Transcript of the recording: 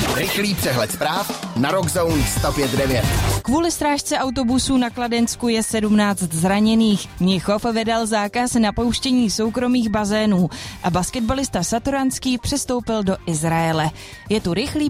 Rychlý přehled zpráv na Rockzone 105.9. Kvůli strážce autobusů na Kladensku je 17 zraněných. Mnichov vydal zákaz na pouštění soukromých bazénů a basketbalista Satoranský přestoupil do Izraele. Je tu rychlý